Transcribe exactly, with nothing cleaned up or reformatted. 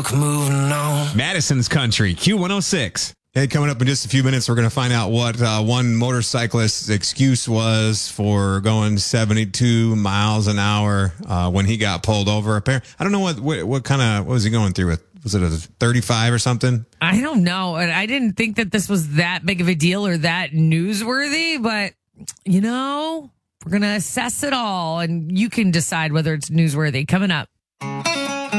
took moving on. Madison's Country, Q one oh six. Hey, coming up in just a few minutes, we're going to find out what uh, one motorcyclist's excuse was for going seventy-two miles an hour uh, when he got pulled over. I don't know what what, what kind of, what was he going through with? Was it a thirty-five or something? I don't know. And I didn't think that this was that big of a deal or that newsworthy, but, you know, we're going to assess it all, and you can decide whether it's newsworthy. Coming up.